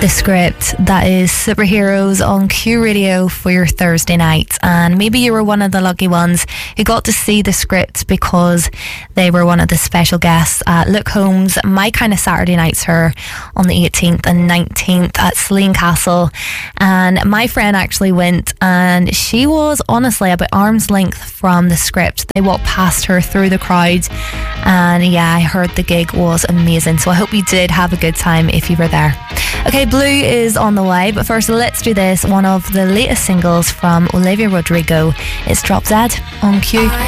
The Script, that is Superheroes on Q Radio for your Thursday night. And maybe you were one of the lucky ones who got to see The Script because they were one of the special guests at Luke Holmes' My Kind of Saturday Night Tour on the 18th and 19th at Slane Castle. And my friend actually went, and she was honestly about arm's length from The Script. They walked past her through the crowd, and yeah, I heard the gig was amazing. So I hope you did have a good time if you were there. Okay, Blue is on the way, but first let's do this, one of the latest singles from Olivia Rodrigo. It's Drop Dead on Q.